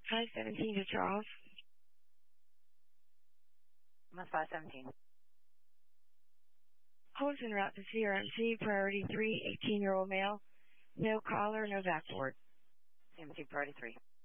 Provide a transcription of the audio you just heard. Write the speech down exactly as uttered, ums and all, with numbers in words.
five seventeen to Charles. I'm on five seventeen. Holds en route to C R M C, priority three, eighteen-year-old male. No collar, no backboard. C M C priority three.